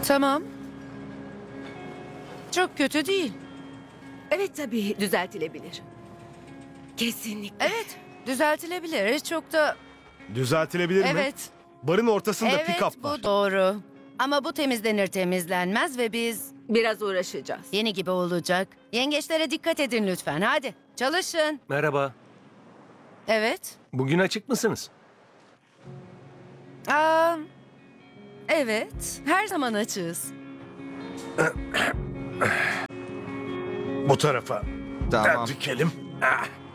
Tamam. Çok kötü değil. Evet tabii düzeltilebilir. Kesinlikle. Evet, düzeltilebilir. Çok da... Düzeltilebilir mi? Evet, Barın ortasında evet pick-up bu var. doğru. Ama bu temizlenir temizlenmez ve biz Biraz uğraşacağız. yeni gibi olacak. Yengeçlere dikkat edin lütfen. Hadi çalışın. Merhaba. Evet. Bugün açık mısınız? Aa, evet. Her zaman açığız. Bu tarafa. Tamam. Dikelim.